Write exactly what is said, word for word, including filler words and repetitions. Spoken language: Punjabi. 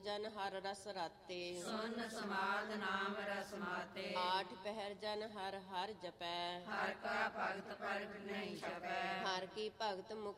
ਜਨ ਹਰ ਰਸ ਰਾਤੇ। ਸੁਨ ਸਮਾਦ ਨਾਮ ਰਸ ਮਾਤੇ। ਆਠ ਪਹਿਰ ਜਨ ਹਰ ਹਰ ਜਪੈ। ਹਰ ਕਾ ਭਗਤ ਪ੍ਰਗਟ ਨਹੀਂ ਛਪੈ। ਹਰ ਕੀ ਭਗਤ ਮੁਖ